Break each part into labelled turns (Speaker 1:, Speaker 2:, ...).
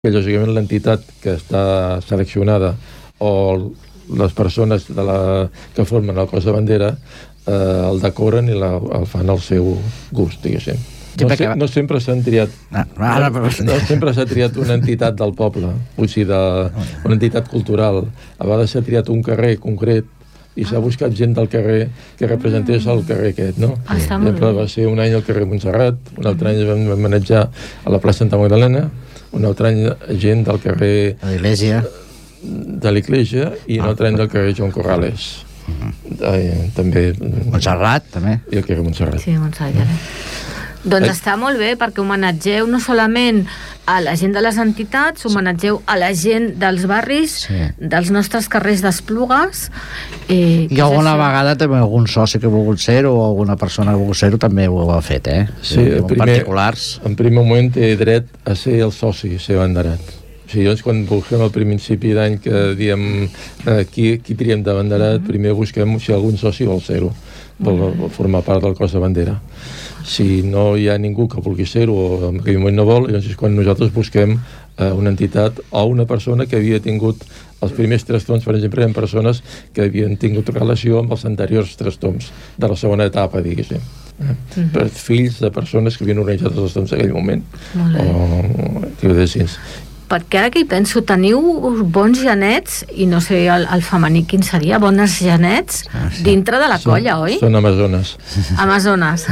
Speaker 1: que lògicament l'entitat que està seleccionada o les persones que formen el cos de bandera el decoren i el fan al seu gust, diguéssim. No sempre s'han triat no sempre s'ha triat una entitat del poble, o sigui, una entitat cultural. A vegades s'ha triat un carrer concret i s'ha buscat gent del carrer que representés el carrer aquest, no? Va ser un any al carrer Montserrat, un altre any vam manejar a la plaça Santa Magdalena, un altre any gent del carrer de l'Iglésia i un altre any del carrer Joan Corrales. També
Speaker 2: Montserrat, també.
Speaker 1: I el carrer Montserrat.
Speaker 3: Sí, Montserrat. Doncs està molt bé, perquè homenatgeu no solament a la gent de les entitats, homenatgeu a la gent dels barris, dels nostres carrers d'Esplugues.
Speaker 2: I alguna vegada també algun soci que ha volgut ser-ho o alguna persona que ha volgut ser-ho també ho ha fet,
Speaker 1: Sí,
Speaker 2: particulars.
Speaker 1: En primer moment té dret a ser el soci, ser banderat. O sigui, doncs quan busquem al principi d'any que diem qui triem de banderat, primer busquem si algun soci vol ser-ho, vol formar part del cos de bandera. Si no hi ha ningú que vulgui ser-ho o en aquell moment no vol, llavors és quan nosaltres busquem una entitat o una persona que havia tingut els primers 3 toms, per exemple, eren persones que havien tingut relació amb els anteriors 3 toms de la segona etapa, diguéssim. Per fills de persones que havien organitzat els toms en aquell moment.
Speaker 3: Perquè ara que hi penso, teniu bons genets, i no sé el femení quin seria, bones genets dintre de la colla, oi?
Speaker 1: Són amazones.
Speaker 3: Amazones.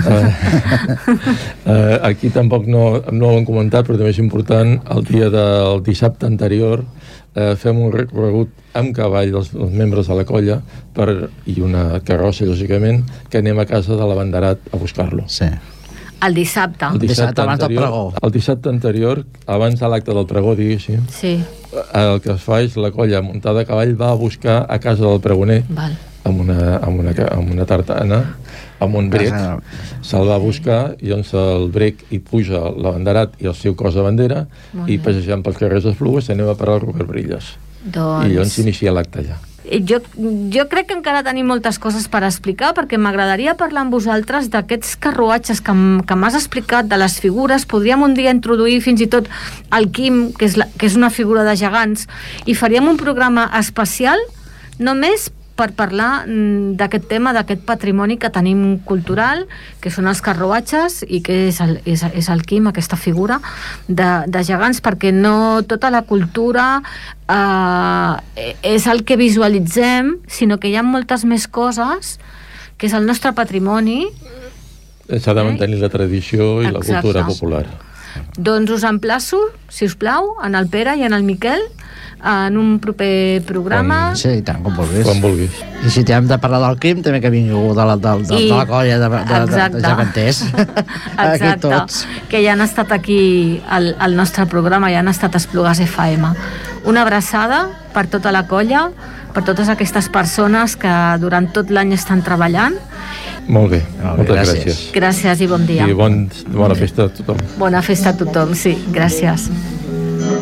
Speaker 1: Aquí tampoc no ho hem comentat, però també és important, el dia del dissabte anterior fem un recorregut amb cavall dels membres de la colla i una carrossa, lògicament, que anem a casa de l'abanderat a buscar-lo.
Speaker 2: Sí.
Speaker 3: El dissabte
Speaker 2: abans del pregó.
Speaker 1: El dissabte anterior, abans de l'acte del pregó, diguéssim, el que es fa és la colla muntada a cavall va a buscar a casa del pregoner amb una tartana, amb un brec, se'l va buscar i doncs el brec hi puja l'abanderat i el seu cos de bandera i passejant pels carrers d'Esplugues anem a parar al Robert Brilles. I llavors s'inicia l'acte allà.
Speaker 3: Jo crec que encara tenim moltes coses per explicar, perquè m'agradaria parlar amb vosaltres d'aquests carruatges que m'has explicat, de les figures. Podríem un dia introduir fins i tot el Quim, que és una figura de gegants, i faríem un programa especial només per parlar d'aquest tema, d'aquest patrimoni que tenim cultural, que són els carruatges i que és el Quim, aquesta figura de gegants, perquè no tota la cultura és el que visualitzem, sinó que hi ha moltes més coses, que és el nostre patrimoni.
Speaker 1: S'ha de mantenir la tradició i la cultura popular.
Speaker 3: Doncs us emplaço, si us plau, en el Pere i en el Miquel, en un proper programa.
Speaker 2: Sí, i tant, com vulguis.
Speaker 1: Quan vulguis.
Speaker 2: I si t'hem de parlar del Quim, també que vingui de la colla de geganters.
Speaker 3: Exacte, que ja han estat aquí al nostre programa, ja han estat a Esplugues FM. Una abraçada per tota la colla, per totes aquestes persones que durant tot l'any estan treballant.
Speaker 1: Molt bé, moltes gràcies.
Speaker 3: Gràcies i bon dia.
Speaker 1: I bona festa a tothom.
Speaker 3: Bona festa a tothom, sí, gràcies.